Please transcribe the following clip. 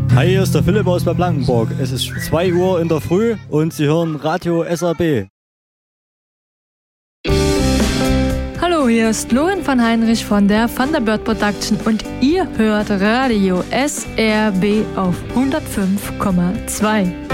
Hi, hier ist der Philipp aus Bad Blankenburg. Es ist 2 Uhr in der Früh und Sie hören Radio SRB. Hallo, hier ist Loren van Heinrich von der Thunderbird Production und ihr hört Radio SRB auf 105,2.